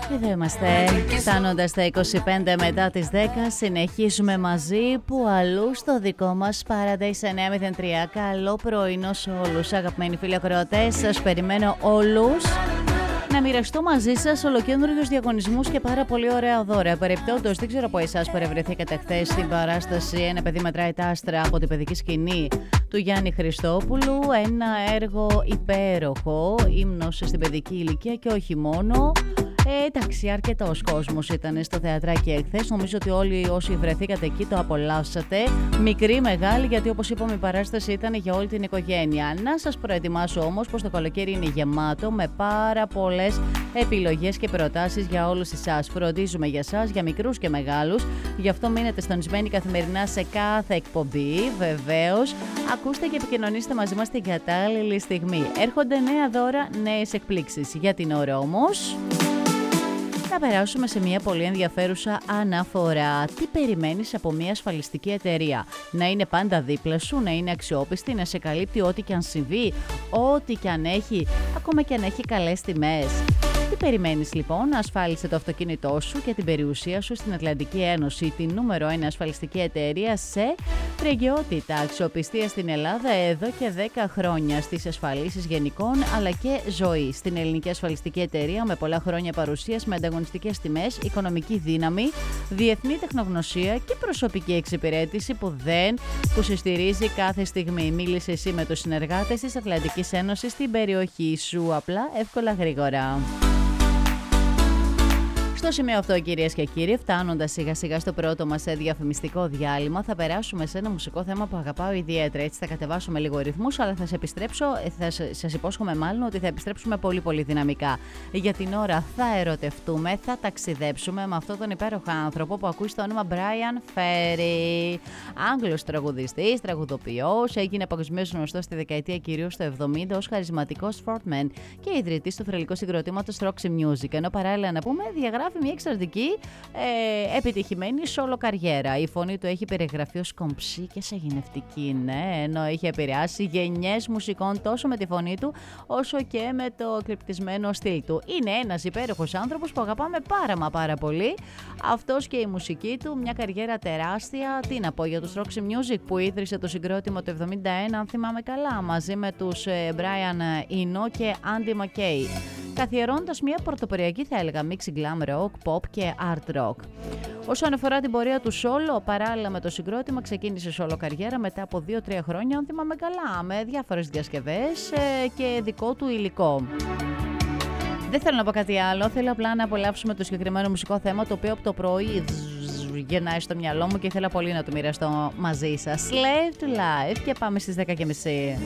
Εδώ είμαστε, φτάνοντας στα 25 μετά τις 10, συνεχίζουμε μαζί που αλλού στο δικό μας Paradise 903. Καλό πρωινό σε όλους, αγαπημένοι φίλοι ακροατές, σας περιμένω όλους να μοιραστώ μαζί σας ολοκένουργιους διαγωνισμούς και πάρα πολύ ωραία δώρα. Παρεπτόντως, δεν ξέρω από εσάς παρευρεθήκατε χθες στην παράσταση «Ένα παιδί μετράει τα άστρα» από την παιδική σκηνή του Γιάννη Χριστόπουλου. Ένα έργο υπέροχο, ύμνος στην παιδική ηλικία και όχι μόνο. Εντάξει, αρκετός κόσμος ήταν στο θεατράκι εχθές. Νομίζω ότι όλοι όσοι βρεθήκατε εκεί το απολαύσατε. Μικρή, μεγάλη, γιατί όπως είπαμε η παράσταση ήταν για όλη την οικογένεια. Να σας προετοιμάσω όμως πως το καλοκαίρι είναι γεμάτο με πάρα πολλές επιλογές και προτάσεις για όλους εσάς. Φροντίζουμε για εσάς, για μικρούς και μεγάλους. Γι' αυτό μείνετε στονισμένοι καθημερινά σε κάθε εκπομπή. Βεβαίως, ακούστε και επικοινωνήστε μαζί μας την κατάλληλη στιγμή. Έρχονται νέα δώρα, νέες εκπλήξεις. Για την ώρα όμως, να περάσουμε σε μια πολύ ενδιαφέρουσα αναφορά. Τι περιμένεις από μια ασφαλιστική εταιρεία? Να είναι πάντα δίπλα σου, να είναι αξιόπιστη, να σε καλύπτει ό,τι και αν συμβεί, ό,τι και αν έχει, ακόμα και αν έχει καλές τιμές. Τι περιμένεις λοιπόν? Ασφάλισε το αυτοκίνητό σου και την περιουσία σου στην Ατλαντική Ένωση, την νούμερο 1 ασφαλιστική εταιρεία σε φρεγιότητα, αξιοπιστία στην Ελλάδα εδώ και 10 χρόνια στις ασφαλίσεις γενικών αλλά και ζωή. Στην ελληνική ασφαλιστική εταιρεία με πολλά χρόνια παρουσίας, με ανταγωνιστικές τιμές, οικονομική δύναμη, διεθνή τεχνογνωσία και προσωπική εξυπηρέτηση που σε στηρίζει κάθε στιγμή. Μίλησε εσύ με τους συνεργάτες της Ατλαντικής Ένωσης στην περιοχή σου, απλά, εύκολα, γρήγορα. Στο σημείο αυτό, κυρίες και κύριοι, φτάνοντας σιγά σιγά στο πρώτο μας διαφημιστικό διάλειμμα, θα περάσουμε σε ένα μουσικό θέμα που αγαπάω ιδιαίτερα. Έτσι θα κατεβάσουμε λίγο ρυθμούς, αλλά σας υπόσχομαι μάλλον ότι θα επιστρέψουμε πολύ πολύ δυναμικά. Για την ώρα θα ερωτευτούμε, θα ταξιδέψουμε με αυτόν τον υπέροχο άνθρωπο που ακούει στο όνομα Brian Ferry. Άγγλος τραγουδιστής, τραγουδοποιός, έγινε παγκοσμίως γνωστός στη δεκαετία κυρίως το 70 ως χαρισματικός frontman και ιδρυτής του θρυλικού συγκροτήματος Roxy Music. Ενώ παράλληλα να πούμε, διαγράφει μια εξαιρετική επιτυχημένη solo καριέρα. Η φωνή του έχει περιγραφεί ως κομψή και σαγηνευτική, ναι, ενώ έχει επηρεάσει γενιές μουσικών τόσο με τη φωνή του όσο και με το κρυπτισμένο στυλ του. Είναι ένας υπέροχος άνθρωπος που αγαπάμε πάρα πολύ. Αυτός και η μουσική του, μια καριέρα τεράστια. Τι να πω για τους Roxy Music που ίδρυσε το συγκρότημα το 71, αν θυμάμαι καλά, μαζί με τους Brian Eno και Andy McKay, καθιερώντας μια πρωτοποριακή, θα έλεγα, mix glam rock, pop και art rock. Όσον αφορά την πορεία του solo, παράλληλα με το συγκρότημα, ξεκίνησε solo καριέρα μετά από 2-3 χρόνια, αν θυμάμαι καλά, με διάφορες διασκευές και δικό του υλικό. Δεν θέλω να πω κάτι άλλο, θέλω απλά να απολαύσουμε το συγκεκριμένο μουσικό θέμα, το οποίο από το πρωί γεννάει στο μυαλό μου και ήθελα πολύ να το μοιραστώ μαζί σας. Slave to Life, και πάμε στις 10:30.